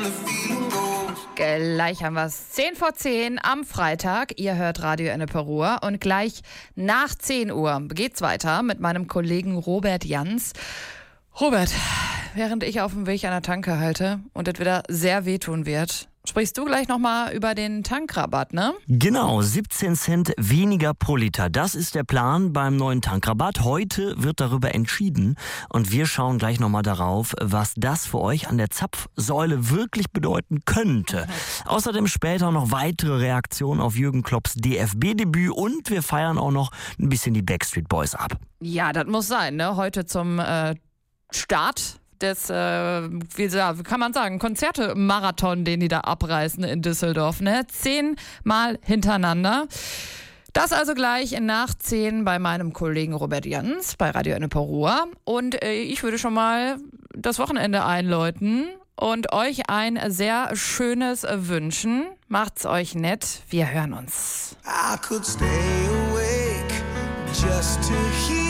Gleich haben wir es 10 vor 10 am Freitag. Ihr hört Radio Ennepe-Ruhr und gleich nach 10 Uhr geht's weiter mit meinem Kollegen Robert Jans. Robert, während ich auf dem Weg an der Tanke halte und es wieder sehr wehtun wird, sprichst du gleich nochmal über den Tankrabatt, ne? Genau, 17 Cent weniger pro Liter. Das ist der Plan beim neuen Tankrabatt. Heute wird darüber entschieden und wir schauen gleich nochmal darauf, was das für euch an der Zapfsäule wirklich bedeuten könnte. Außerdem später noch weitere Reaktionen auf Jürgen Klopps DFB-Debüt und wir feiern auch noch ein bisschen die Backstreet Boys ab. Ja, das muss sein, ne? Heute zum Start des, wie kann man sagen, Konzerte-Marathon, den die da abreißen in Düsseldorf, ne? 10 Mal hintereinander. Das also gleich nach 10 bei meinem Kollegen Robert Jans bei Radio Ennepe-Ruhr. Und ich würde schon mal das Wochenende einläuten und euch ein sehr schönes wünschen. Macht's euch nett. Wir hören uns. I could stay awake just to hear